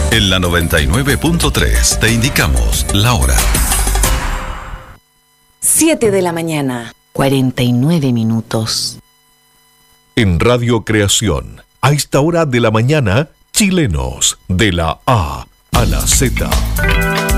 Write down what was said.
En la 99.3 te indicamos la hora. 7 de la mañana, 49 minutos. En Radio Creación, a esta hora de la mañana, chilenos de la A a la Z.